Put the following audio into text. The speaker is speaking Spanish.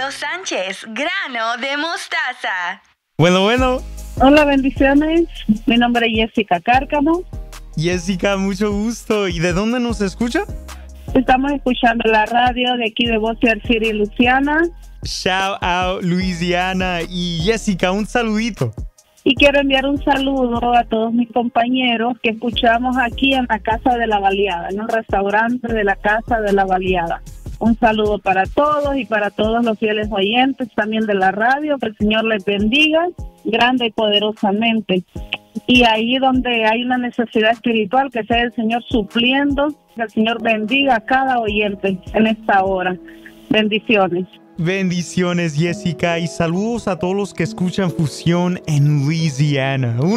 Ricardo Sánchez, grano de mostaza. Bueno. Hola, bendiciones. Mi nombre es Jessica Cárcamo. Jessica, mucho gusto. ¿Y de dónde nos escucha? Estamos escuchando la radio de aquí de Bossier City, Luisiana. Shout out, Luisiana. Y Jessica, un saludito. Y quiero enviar un saludo a todos mis compañeros que escuchamos aquí en la Casa de la Baleada, en un restaurante de la Casa de la Baleada. Un saludo para todos y para todos los fieles oyentes también de la radio. Que el Señor les bendiga grande y poderosamente. Y ahí donde hay una necesidad espiritual, que sea el Señor supliendo. Que el Señor bendiga a cada oyente en esta hora. Bendiciones. Bendiciones, Jessica, y saludos a todos los que escuchan Fusión en Luisiana.